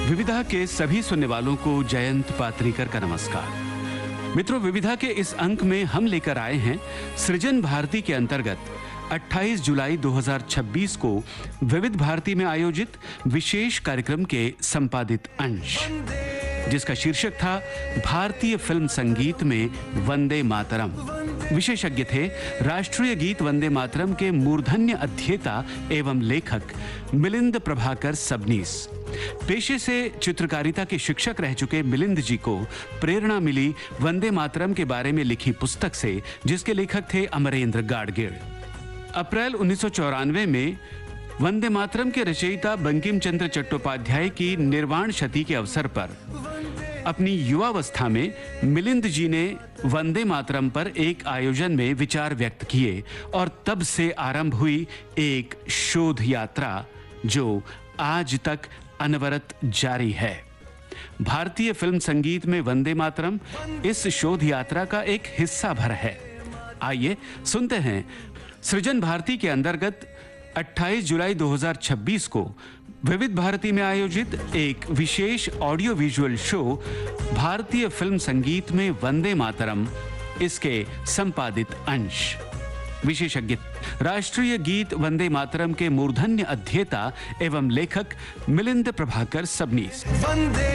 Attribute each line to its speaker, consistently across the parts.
Speaker 1: विविधा के सभी सुनने वालों को जयंत पात्रीकर का नमस्कार। मित्रों, विविधा के इस अंक में हम लेकर आए हैं सृजन भारती के अंतर्गत 28 जुलाई 2026 को विविध भारती में आयोजित विशेष कार्यक्रम के संपादित अंश, जिसका शीर्षक था भारतीय फिल्म संगीत में वंदे मातरम। विशेषज्ञ थे राष्ट्रीय गीत वंदे मातरम के मूर्धन्य अध्येता एवं लेखक मिलिंद प्रभाकर सबनीस। पेशे से चित्रकारिता के शिक्षक रह चुके मिलिंद जी को प्रेरणा मिली वंदे मातरम के बारे में लिखी पुस्तक से, जिसके लेखक थे अमरेंद्र गाडगीळ। अप्रैल 1994 में वंदे मातरम के रचयिता बंकिम चंद्र चट्टोपाध्याय की निर्वाण शती के अवसर पर अपनी युवावस्था में मिलिंद जी ने वंदे मातरम पर एक आयोजन में विचार व्यक्त किए और तब से आरंभ हुई एक शोध यात्रा जो आज तक अनवरत जारी है। भारतीय फिल्म संगीत में वंदे मातरम इस शोध यात्रा का एक हिस्सा भर है। आइए सुनते हैं सृजन भारती के अंतर्गत 28 जुलाई 2026 को विविध भारती में आयोजित एक विशेष ऑडियो विजुअल शो भारतीय फिल्म संगीत में वंदे मातरम, इसके संपादित अंश। विशेषज्ञ राष्ट्रीय गीत वंदे मातरम के मूर्धन्य अध्येता एवं लेखक मिलिंद प्रभाकर सबनीस।
Speaker 2: वंदे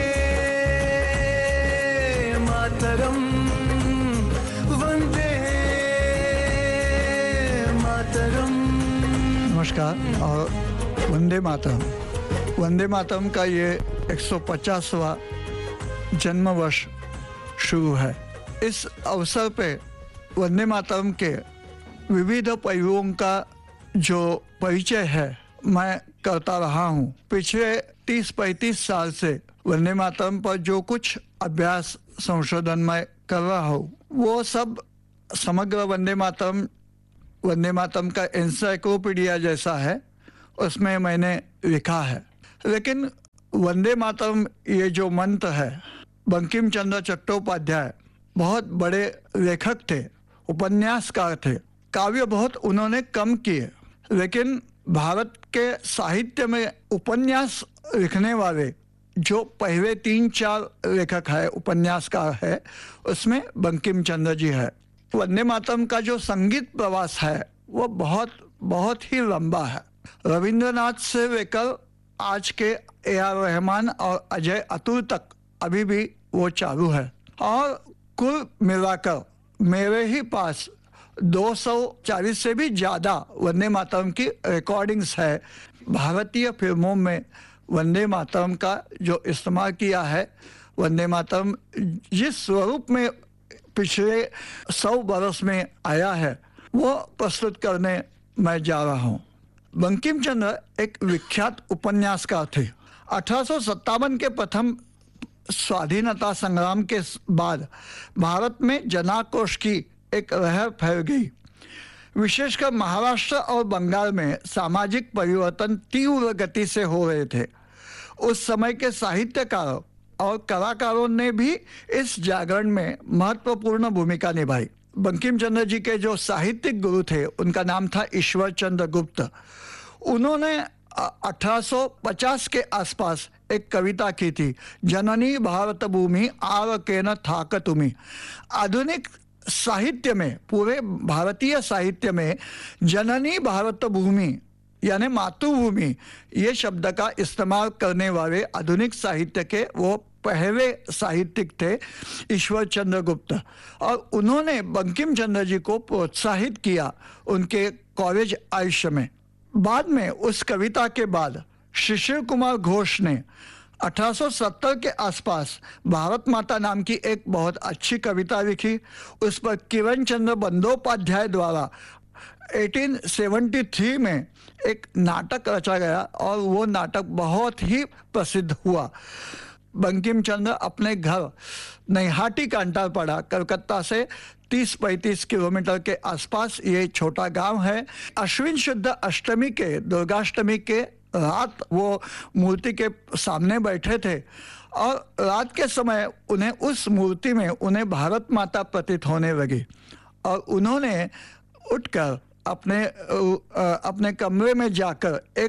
Speaker 2: मातरम, वंदे मातरम।
Speaker 3: नमस्कार। और वंदे मातरम का ये 150वां जन्म वर्ष शुरू है। इस अवसर पे वंदे मातरम के विविध पहलुओं का जो परिचय है मैं करता रहा हूँ। पिछले 30-35 साल से वंदे मातरम पर जो कुछ अभ्यास संशोधन मैं कर रहा हूँ, वो सब समग्र वंदे मातरम का एनसाइक्लोपीडिया जैसा है, उसमें मैंने लिखा है। लेकिन वंदे मातरम ये जो मंत्र है, बंकिम चंद्र चट्टोपाध्याय बहुत बड़े लेखक थे, उपन्यासकार थे। काव्य बहुत उन्होंने कम किए, लेकिन भारत के साहित्य में उपन्यास लिखने वाले जो पहले 3-4 लेखक है, उपन्यासकार है, उसमें बंकिम चंद्र जी है। वंदे मातरम का जो संगीत प्रवास है वो बहुत ही लंबा है। रविंद्रनाथ से लेकर आज के ए.आर. रहमान और अजय अतुल तक अभी भी वो चालू है। और कुल मिलाकर मेरे ही पास 240 से भी ज़्यादा वंदे मातरम की रिकॉर्डिंग्स है। भारतीय फिल्मों में वंदे मातरम का जो इस्तेमाल किया है, वंदे मातरम जिस स्वरूप में पिछले 100 बरस में आया है, वो प्रस्तुत करने मैं जा रहा हूँ। बंकिम चंद्र एक विख्यात उपन्यासकार थे। 1857 के प्रथम स्वाधीनता संग्राम के बाद भारत में जनाक्रोश की एक लहर फैल गई। विशेषकर महाराष्ट्र और बंगाल में सामाजिक परिवर्तन तीव्र गति से हो रहे थे। उस समय के साहित्यकारों और कलाकारों ने भी इस जागरण में महत्वपूर्ण भूमिका निभाई। बंकिम चंद्र जी के जो साहित्यिक गुरु थे, उनका नाम था ईश्वर चंद्र गुप्त। उन्होंने 1850 के आसपास एक कविता की थी, जननी भारत भूमि आर केन थाक तुमी। आधुनिक साहित्य में, पूरे भारतीय साहित्य में जननी भारत भूमि यानी मातृभूमि ये शब्द का इस्तेमाल करने वाले आधुनिक साहित्य के वो पहले साहित्यिक थे ईश्वर चंद्र गुप्त। और उन्होंने बंकिम चंद्र जी को प्रोत्साहित किया उनके कॉलेज आयुष्य में। बाद में उस कविता के बाद शिशिर कुमार घोष ने 1870 के आसपास भारत माता नाम की एक बहुत अच्छी कविता लिखी। उस पर किरण चंद्र बंदोपाध्याय द्वारा 1873 में एक नाटक रचा गया और वो नाटक बहुत ही प्रसिद्ध हुआ। बंकिम चंद्र अपने घर नैहाटी कांटार पड़ा, कलकत्ता से 30-35 किलोमीटर के आसपास ये छोटा गांव है। अश्विन शुद्ध अष्टमी के, दुर्गाष्टमी के रात वो मूर्ति के सामने बैठे थे और रात के समय उन्हें उस मूर्ति में उन्हें भारत माता प्रतीत होने लगी और उन्होंने उठकर अपने कमरे में जाकर एक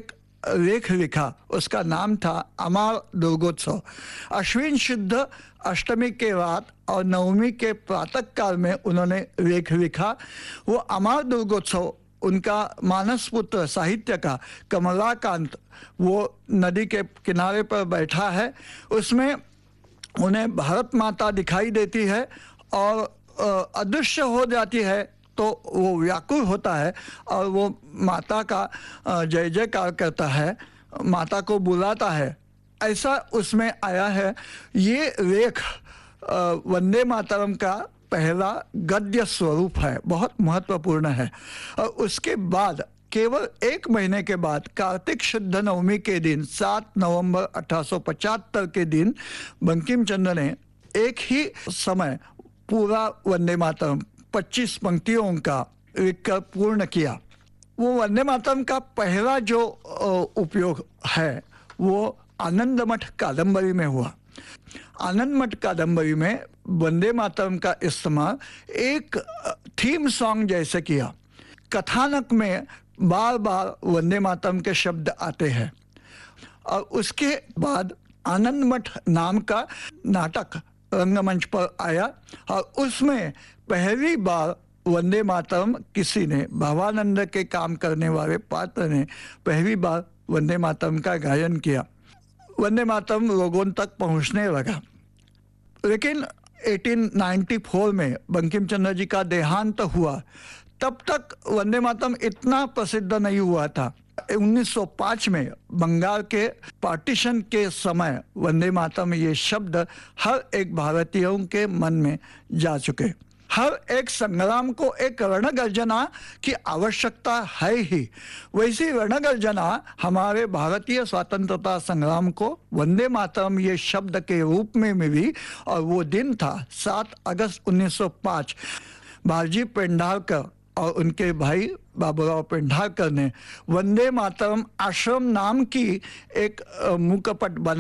Speaker 3: लेख लिखा, उसका नाम था अमार दुर्गोत्सव। अश्विन शुद्ध अष्टमी के रात और नवमी के प्रातः काल में उन्होंने लेख लिखा। वो अमार दुर्गोत्सव उनका मानस पुत्र साहित्य का कमलाकांत वो नदी के किनारे पर बैठा है, उसमें उन्हें भारत माता दिखाई देती है और अदृश्य हो जाती है तो वो व्याकुल होता है और वो माता का जय जयकार करता है, माता को बुलाता है, ऐसा उसमें आया है। ये लेख वंदे मातरम का पहला गद्य स्वरूप है, बहुत महत्वपूर्ण है। और उसके बाद केवल 1 महीने के बाद कार्तिक शुद्ध नवमी के दिन 7 नवंबर 1875 के दिन बंकिम चंद्र ने एक ही समय पूरा वंदे मातरम 25 पंक्तियों का लिखकर पूर्ण किया। वो वंदे मातरम का पहला जो उपयोग है वो आनंद मठ कादम्बरी में हुआ। आनंद मठ कादम्बरी में वंदे मातरम का इस्तेमाल एक थीम सॉन्ग जैसे किया। कथानक में बार बार वंदे मातरम के शब्द आते हैं और उसके बाद आनंद मठ नाम का नाटक रंगमंच पर आया और उसमें पहली बार वंदे मातरम किसी ने, भावानंद के काम करने वाले पात्र ने पहली बार वंदे मातरम का गायन किया। वंदे मातरम लोगों तक पहुंचने लगा। लेकिन 1894 में बंकिम चंद्र जी का देहांत हुआ, तब तक वंदे मातरम इतना प्रसिद्ध नहीं हुआ था। 1905 में बंगाल के पार्टीशन के समय वंदे मातरम ये शब्द हर एक भारतीयों के मन में जा चुके। हर एक संग्राम को एक रणगर्जना की आवश्यकता है ही, वैसी रणगर्जना हमारे भारतीय स्वतंत्रता संग्राम को वंदे मातरम ये शब्द के रूप में मिली। और वो दिन था 7 अगस्त 1905। बालजी पेंढारकर और उनके भाई बाबूराव पेंढारकर ने वंदे मातरम आश्रम नाम की एक मुखपट बना